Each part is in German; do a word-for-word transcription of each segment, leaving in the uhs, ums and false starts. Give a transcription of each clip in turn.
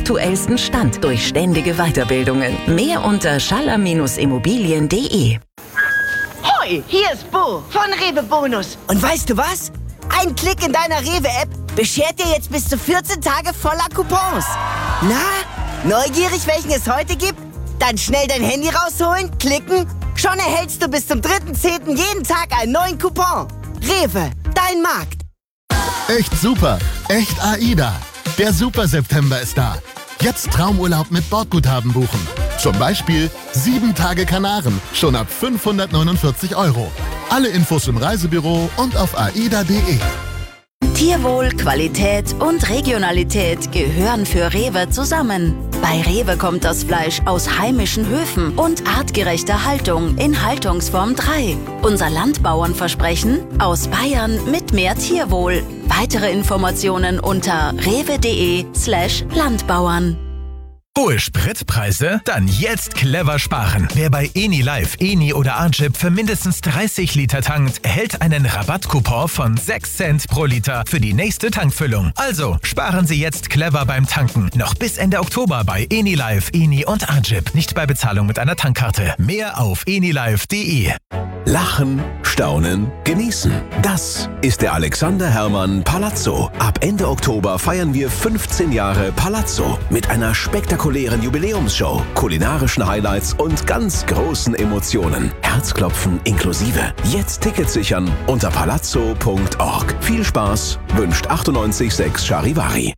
aktuellsten Stand durch ständige Weiterbildungen. Mehr unter schaller Bindestrich immobilien punkt de. Hoi, hier ist Bo von Rewe Bonus. Und weißt du was? Ein Klick in deiner Rewe-App beschert dir jetzt bis zu vierzehn Tage voller Coupons. Na, neugierig, welchen es heute gibt? Dann schnell dein Handy rausholen, klicken. Schon erhältst du bis zum dritten zehnten jeden Tag einen neuen Coupon. Rewe, dein Markt. Echt super, echt AIDA. Der Super-September ist da. Jetzt Traumurlaub mit Bordguthaben buchen. Zum Beispiel sieben Tage Kanaren, schon ab fünfhundertneunundvierzig Euro. Alle Infos im Reisebüro und auf aida punkt de. Tierwohl, Qualität und Regionalität gehören für Rewe zusammen. Bei Rewe kommt das Fleisch aus heimischen Höfen und artgerechter Haltung in Haltungsform drei. Unser Landbauernversprechen: aus Bayern mit mehr Tierwohl. Weitere Informationen unter rewe.de slash Landbauern. Hohe Spritpreise? Dann jetzt clever sparen. Wer bei Enilive, Eni oder Agip für mindestens dreißig Liter tankt, erhält einen Rabattcoupon von sechs Cent pro Liter für die nächste Tankfüllung. Also sparen Sie jetzt clever beim Tanken. Noch bis Ende Oktober bei Enilive, Eni und Agip. Nicht bei Bezahlung mit einer Tankkarte. Mehr auf enilive punkt de. Lachen, staunen, genießen. Das ist der Alexander Herrmann Palazzo. Ab Ende Oktober feiern wir fünfzehn Jahre Palazzo mit einer spektakulären Jubiläumsshow, kulinarischen Highlights und ganz großen Emotionen. Herzklopfen inklusive. Jetzt Tickets sichern unter palazzo punkt org. Viel Spaß wünscht achtundneunzig Komma sechs Charivari.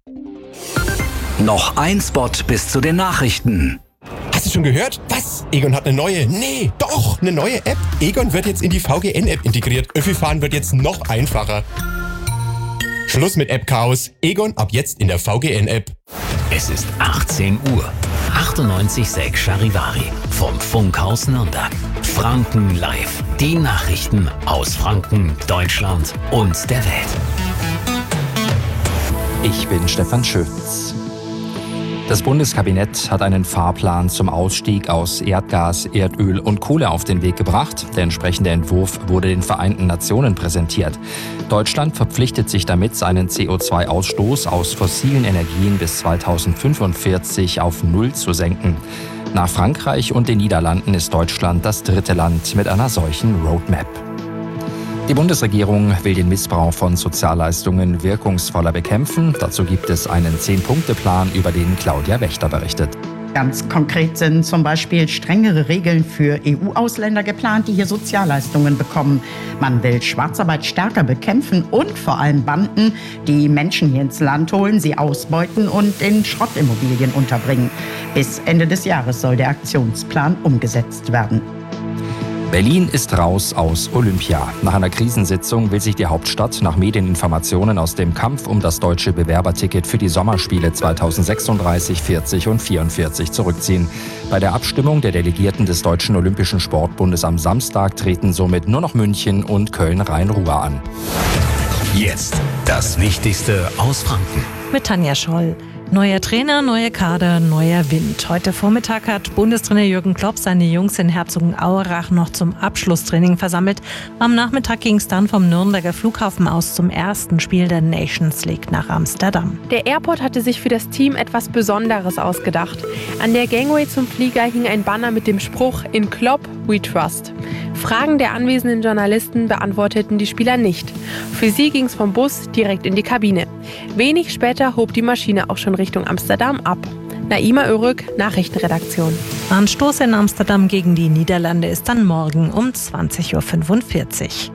Noch ein Spot bis zu den Nachrichten. Hast du schon gehört? Was? Egon hat eine neue, nee, doch, eine neue App. Egon wird jetzt in die V G N-App integriert. Öffi-Fahren wird jetzt noch einfacher. Schluss mit App-Chaos. Egon ab jetzt in der V G N-App. Es ist achtzehn Uhr. achtundneunzig Komma sechs Charivari vom Funkhaus Nürnberg. Franken live. Die Nachrichten aus Franken, Deutschland und der Welt. Ich bin Stefan Schütz. Das Bundeskabinett hat einen Fahrplan zum Ausstieg aus Erdgas, Erdöl und Kohle auf den Weg gebracht. Der entsprechende Entwurf wurde den Vereinten Nationen präsentiert. Deutschland verpflichtet sich damit, seinen C O zwei Ausstoß aus fossilen Energien bis zweitausendfünfundvierzig auf Null zu senken. Nach Frankreich und den Niederlanden ist Deutschland das dritte Land mit einer solchen Roadmap. Die Bundesregierung will den Missbrauch von Sozialleistungen wirkungsvoller bekämpfen. Dazu gibt es einen Zehn-Punkte-Plan, über den Claudia Wächter berichtet. Ganz konkret sind zum Beispiel strengere Regeln für E U-Ausländer geplant, die hier Sozialleistungen bekommen. Man will Schwarzarbeit stärker bekämpfen und vor allem Banden, die Menschen hier ins Land holen, sie ausbeuten und in Schrottimmobilien unterbringen. Bis Ende des Jahres soll der Aktionsplan umgesetzt werden. Berlin ist raus aus Olympia. Nach einer Krisensitzung will sich die Hauptstadt nach Medieninformationen aus dem Kampf um das deutsche Bewerberticket für die Sommerspiele zweitausendsechsunddreißig, vierzig und vierundvierzig zurückziehen. Bei der Abstimmung der Delegierten des Deutschen Olympischen Sportbundes am Samstag treten somit nur noch München und Köln-Rhein-Ruhr an. Jetzt das Wichtigste aus Franken. Mit Tanja Scholl. Neuer Trainer, neuer Kader, neuer Wind. Heute Vormittag hat Bundestrainer Jürgen Klopp seine Jungs in Herzogenaurach noch zum Abschlusstraining versammelt. Am Nachmittag ging es dann vom Nürnberger Flughafen aus zum ersten Spiel der Nations League nach Amsterdam. Der Airport hatte sich für das Team etwas Besonderes ausgedacht. An der Gangway zum Flieger hing ein Banner mit dem Spruch "In Klopp we trust". Fragen der anwesenden Journalisten beantworteten die Spieler nicht. Für sie ging es vom Bus direkt in die Kabine. Wenig später hob die Maschine auch schon Richtung Amsterdam ab. Naima Örük, Nachrichtenredaktion. Anstoß in Amsterdam gegen die Niederlande ist dann morgen um zwanzig Uhr fünfundvierzig.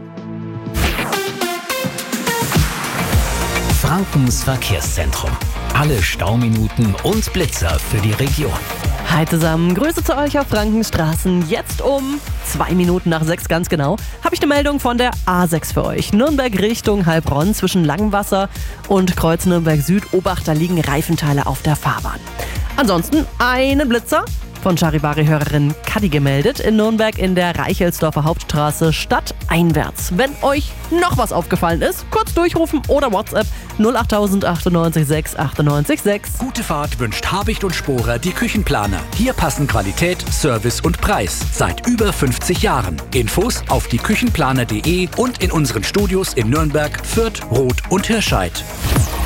Frankens Verkehrszentrum. Alle Stauminuten und Blitzer für die Region. Hi zusammen, Grüße zu euch auf Frankenstraßen. Jetzt um zwei Minuten nach sechs ganz genau habe ich eine Meldung von der A sechs für euch. Nürnberg Richtung Heilbronn zwischen Langwasser und Kreuz Nürnberg Süd. Obacht, da liegen Reifenteile auf der Fahrbahn. Ansonsten einen Blitzer von Charivari-Hörerin Kadi gemeldet. In Nürnberg in der Reichelsdorfer Hauptstraße stadteinwärts. Wenn euch noch was aufgefallen ist, kurz durchrufen oder WhatsApp null acht null acht neun sechs acht neun sechs. Gute Fahrt wünscht Habicht und Sporer, die Küchenplaner. Hier passen Qualität, Service und Preis. Seit über fünfzig Jahren. Infos auf die küchenplaner punkt de und in unseren Studios in Nürnberg, Fürth, Roth und Hirscheid.